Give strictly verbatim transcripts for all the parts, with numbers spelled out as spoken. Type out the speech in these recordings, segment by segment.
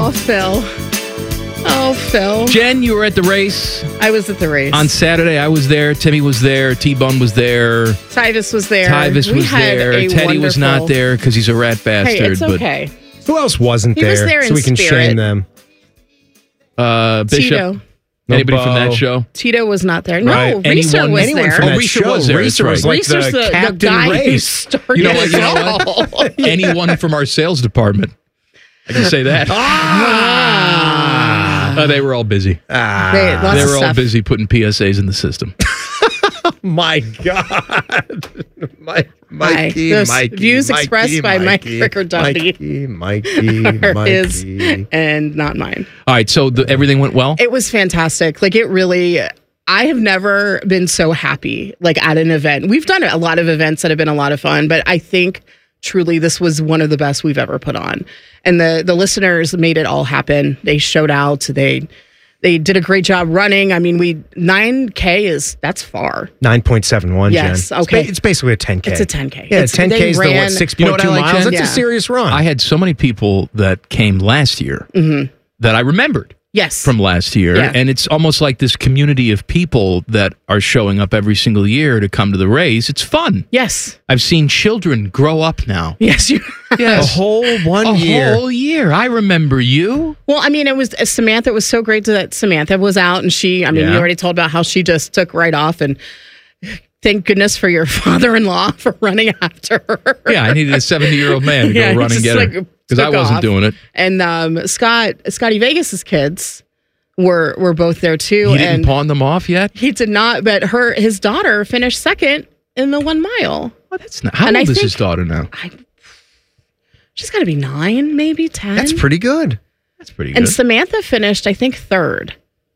Oh, Phil. Oh, Phil. Jen, you were at the race. I was at the race. On Saturday, I was there. Timmy was there. T-Bone was there. Tyvis was there. Tyvis we was had there. a Teddy was not wonderful- there because he's a rat bastard. Hey, it's but okay. Who else wasn't He there? was there so in we can spirit. shame them. Uh, Bishop. Tito. Anybody No from that Bo. show? Tito was not there. Right. No, Reeser Anyone- was Anyone there. from Oh, that Reeser show. was there, Reeser that's was right. like Reeser's the, the, the captain guy who race. started You know what? it You know all. Anyone from our sales department. I can say that. Ah. Uh, they were all busy. Ah, They- lots They of were all stuff. busy putting P S As in the system. my God. My, Mikey, Those Mikey, views Mikey, expressed by Mike Mikey, Riccardotti Mikey, Mikey, are Mikey. his and not mine. All right, so the, everything went well? It was fantastic. Like, it really, I have never been so happy, like, at an event. We've done a lot of events that have been a lot of fun, but I think truly this was one of the best we've ever put on. And the the listeners made it all happen. They showed out. They they did a great job running. I mean, we nine K is, that's far. nine point seven one, Yes, Jen. okay. It's, ba- it's basically a ten K. It's a ten K. Yeah, It's- ten K is they the what, ran- six You know point what two I like, miles? Jen? That's Yeah. a serious run. I had so many people that came last year Mm-hmm. that I remembered Yes. from last year. Yeah. And it's almost like this community of people that are showing up every single year to come to the race. It's fun. Yes. I've seen children grow up now. Yes. You. a Yes. whole one A year. whole year. I remember you. Well, I mean, it was uh, Samantha. It was so great that Samantha was out, and she. I mean, Yeah. you already told about how she just took right off, and thank goodness for your father-in-law for running after her. Yeah, I needed a seventy-year-old man to go Yeah, he run and just, get like, her because I took wasn't off. doing it. And um, Scott, Scotty Vegas's kids were were both there too, He didn't and pawn them off yet? he did not. But her, his daughter finished second in the one mile. Well, that's not. How And I old is think- his daughter now? I, she's got to be nine, maybe ten. That's pretty good. That's pretty good. And Samantha finished, I think, third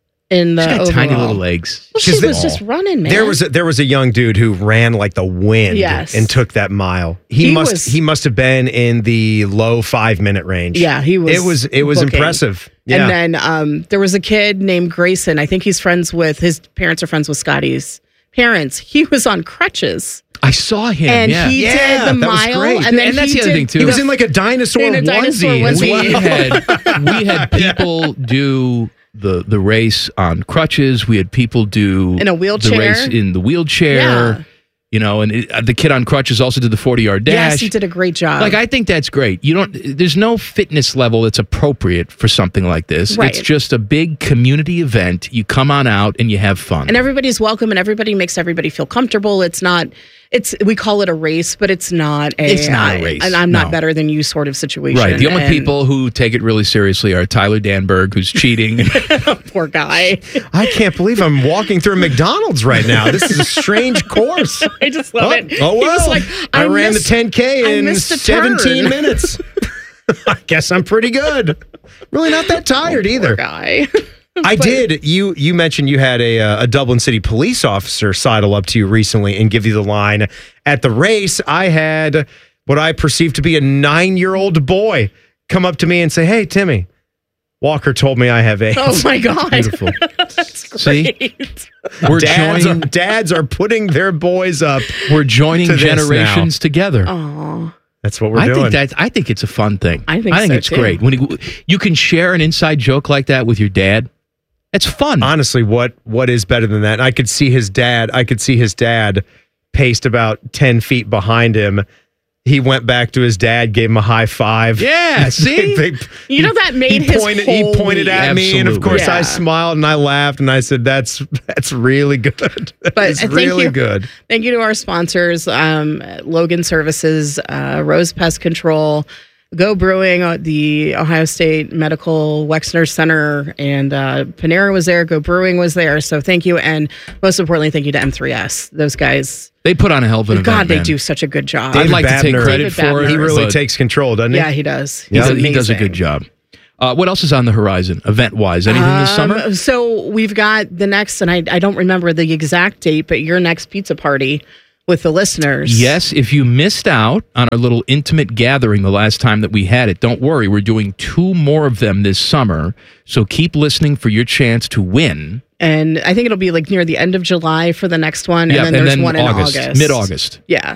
in the She's got overall. tiny little legs. Well, she She's was the- just running, man. There was a, there was a young dude who ran like the wind Yes. and took that mile. He, He must was- he must have been in the low five minute range. Yeah, he was. It was it was booking. impressive. Yeah. And then um, there was a kid named Grayson. I think he's friends with, his parents are friends with Scotty's parents. He was on crutches. I saw him. And yeah. he Yeah, did the that was mile. great. And then And that's he the other did, thing, too. he was in like a dinosaur In a dinosaur onesie. as onesie. we well. had we had people do the the race on crutches. We had people do In a wheelchair. The race in the wheelchair. Yeah. You know, and it, uh, the kid on crutches also did the forty yard dash. Yes, he did a great job. Like, I think that's great. You don't. There's no fitness level that's appropriate for something like this. Right. It's just a big community event. You come on out and you have fun. and everybody's welcome, and everybody makes everybody feel comfortable. It's not, it's, we call it a race, but it's not a, It's not a I- race, And I'm not no. better than you sort of situation. Right. The only And people who take it really seriously are Tyler Danberg, who's cheating. Poor guy. I can't believe I'm walking through a McDonald's right now. This is a strange course. I just love Oh, it. oh He was well. like, I, I ran missed- the ten K I in missed a seventeen turn. minutes. I guess I'm pretty good. Really not that tired Poor either. guy. I did. You you mentioned you had a uh, a Dublin City police officer sidle up to you recently and give you the line at the race. I had what I perceived to be a nine year old boy come up to me and say, "Hey, Timmy, Walker told me I have AIDS." Oh my God. Beautiful. That's See? great. We're Dads are, joining. dads are putting their boys up. We're joining to this generations together. Aw. That's what we're I doing. think that's. I think it's a fun thing. I think I think so, it's too. great when you, you can share an inside joke like that with your dad. It's fun. Honestly, what what is better than that? And I could see his dad. I could see his dad paced about ten feet behind him. He went back to his dad, gave him a high five. Yeah, see? They- You know, that made he his pointed, whole He pointed week. at me, and of Absolutely. course I Yeah. smiled and I laughed and I said, "That's that's really good. But That's thank really you. good." Thank you to our sponsors, um, Logan Services, uh, Rose Pest Control, Go Brewing, uh, the Ohio State Medical Wexner Center, and uh, Panera was there. Go Brewing was there. So thank you. And most importantly, thank you to M three S. Those guys, They put on a hell of an event. God, they man. do such a good job. I'd David like to take Babner. credit David for Babner. it. He really but takes control, doesn't he? Yeah, he does. He, He's does, he does a amazing. good job. Uh, what else is on the horizon, event-wise? Anything this Um, summer? So we've got the next, and I, I don't remember the exact date, but your next pizza party with the listeners. Yes, if you missed out on our little intimate gathering the last time that we had it, don't worry. We're doing two more of them this summer. So keep listening for your chance to win. And I think it'll be like near the end of July for the next one. Yeah, And then there's one in August, August. mid-August. Yeah.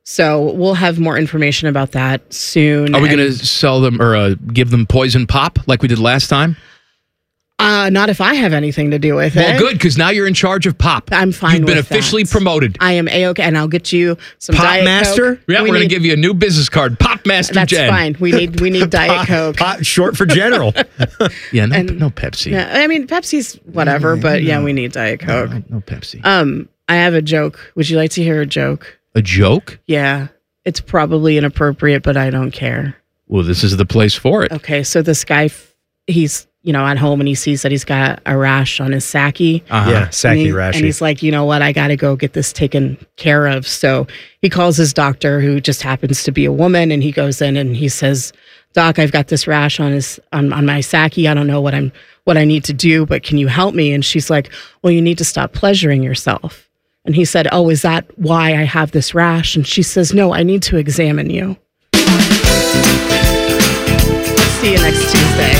So we'll have more information about that soon. Are we And, going to sell them or uh, give them poison pop like we did last time? Uh, not if I have anything to do with Well, it. good, because now you're in charge of pop. I'm fine You've been with officially that. promoted. I am A-okay, and I'll get you some Pop Diet Master? Coke. Yeah, We we're going need- to give you a new business card, Pop Master That's Jen. fine. We need we need Diet Pot- Coke. pot- short for general. Yeah, no, And- no Pepsi. Yeah, I mean Pepsi's whatever, but yeah, we need Diet Coke. No, no Pepsi. Um, I have a joke. Would you like to hear a joke? a joke? Yeah, it's probably inappropriate, but I don't care. Well, this is the place for it. Okay, so this guy, f- he's you know at home and he sees that he's got a rash on his sackie. Uh-huh. Yeah, And, Saki he- Rashi. and he's like, you know what? I got to go get this taken care of. So he calls his doctor, who just happens to be a woman, and he goes in and he says, "Doc, I've got this rash on his on, on my sackie. I don't know what I'm what I need to do, but can you help me?" And she's like, "Well, you need to stop pleasuring yourself." And he said, "Oh, is that why I have this rash?" And she says, "No, I need to examine you." See you next Tuesday.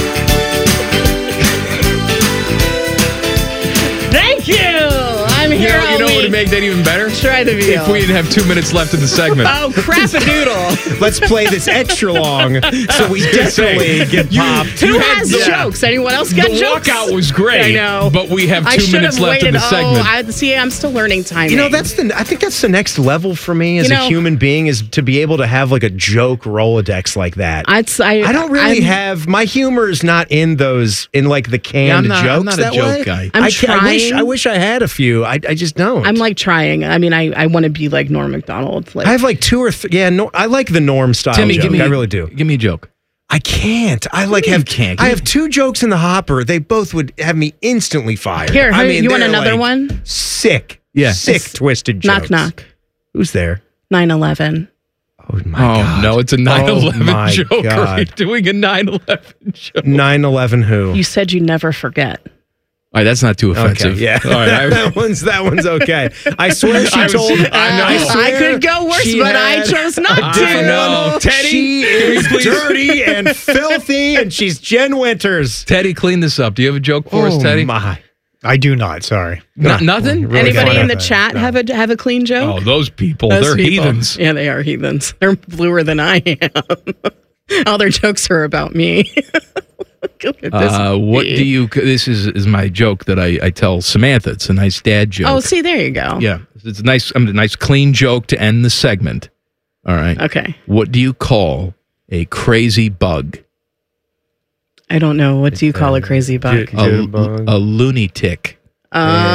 Thank you. I'm You here know, you all know what would week. make that even better? Try the veal. If we didn't have two minutes left in the segment. Oh, crap a doodle. Let's play this extra long so we definitely get popped. Who You had has the- jokes? Anyone else got the jokes? walkout was great. I know. But we have I two should minutes have left waited. in the segment. Oh, I, see, I'm still learning timing. You know, that's the. I think that's the next level for me as You a know- human being is to be able to have like a joke Rolodex like that. I'd, I, I don't really I'm, have my humor is not in those in like the canned Yeah, I'm not- I'm jokes not a that joke way. guy. I'm I, ca- I wish trying. I wish I had a few. I, I just don't. I'm like trying. I mean, I, I want to be like Norm Macdonald. Like, I have like two or three. Yeah, no, I like the Norm style Timmy, joke. give me, I really do. Give me a joke. I can't. I like do you have can't? I have two jokes in the hopper. They both would have me instantly fired. Here, I hey, mean, you want they're, another like, one? Sick. Yeah. Sick It's- twisted Knock, jokes. knock. Who's there? nine eleven. Oh my Oh, god. no, it's a nine eleven Oh, my joke. Are you God. doing a nine eleven joke? nine eleven who? You said you never forget. All right, that's not too offensive. Okay, yeah. All right, I- that one's that one's okay. I swear she I was- told. I know. I, swear I could go worse, she but I had chose not a to. different No, one. Teddy, she can we is please- dirty and filthy, and she's Jen Winters. Teddy, clean this up. Do you have a joke for us, Oh, Teddy? my. I do not. Sorry. No- nothing? Really Anybody funny. in the chat have a have a clean joke? Oh, those people. Those They're people. heathens. Yeah, they are heathens. They're bluer than I am. All their jokes are about me. Look at this. Uh, what bee. do you? This is is my joke that I, I tell Samantha. It's a nice dad joke. Oh, see, there you go. yeah, it's a nice, um, a nice clean joke to end the segment. All right. Okay. What do you call a crazy bug? I don't know. What do you call a crazy bug? Dude. A, Bug. a loony tick. Uh,